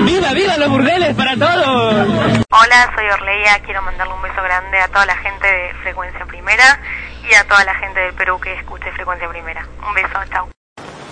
¡Viva, viva los burdeles para todos! Hola, soy Orleia, quiero mandarle un beso grande a toda la gente de Frecuencia Primera y a toda la gente del Perú que escuche Frecuencia Primera. Un beso, chao.